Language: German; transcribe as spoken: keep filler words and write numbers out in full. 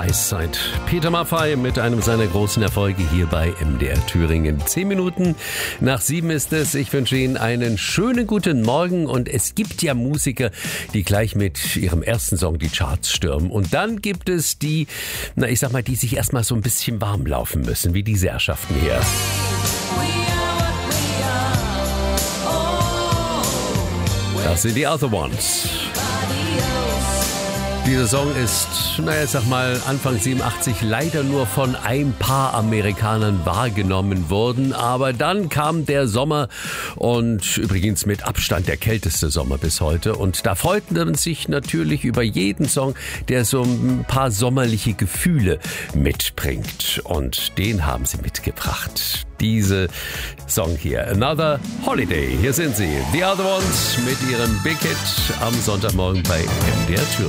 Eiszeit. Peter Maffay mit einem seiner großen Erfolge hier bei M D R Thüringen. Zehn Minuten nach sieben ist es. Ich wünsche Ihnen einen schönen guten Morgen. Und es gibt ja Musiker, die gleich mit ihrem ersten Song die Charts stürmen. Und dann gibt es die, na ich sag mal, die sich erstmal so ein bisschen warm laufen müssen, wie diese Herrschaften hier. Das sind die Other Ones. Dieser Song ist, naja, ich sag mal, Anfang siebenundachtzig leider nur von ein paar Amerikanern wahrgenommen worden. Aber dann kam der Sommer und übrigens mit Abstand der kälteste Sommer bis heute. Und da freuten wir uns sich natürlich über jeden Song, der so ein paar sommerliche Gefühle mitbringt. Und den haben sie mitgebracht. Diese Song hier, Another Holiday. Hier sind sie, The Other Ones mit ihrem Big Hit am Sonntagmorgen bei M D R Thüringen.